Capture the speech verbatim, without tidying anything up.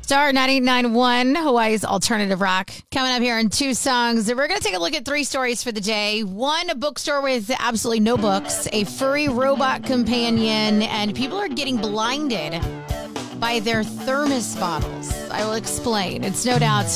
Star ninety-nine point one, Hawaii's alternative rock. Coming up here in two songs, we're going to take a look at three stories for the day. One, a bookstore with absolutely no books, a furry robot companion, and people are getting blinded by their thermos bottles. I will explain. It's no doubt